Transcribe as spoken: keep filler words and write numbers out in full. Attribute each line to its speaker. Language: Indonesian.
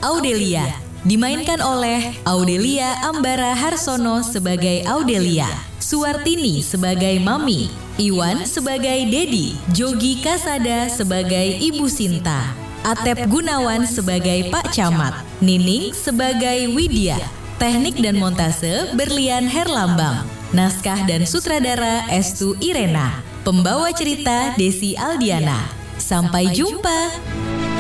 Speaker 1: Audelia. Dimainkan oleh Audelia Ambara Harsono sebagai Audelia, Suwartini sebagai Mami, Iwan sebagai Dedi, Jogi Kasada sebagai Ibu Sinta, Atep Gunawan sebagai Pak Camat, Nining sebagai Widya. Teknik dan montase Berlian Herlambang. Naskah dan sutradara Estu Irena. Pembawa cerita Desi Aldiana. Sampai jumpa.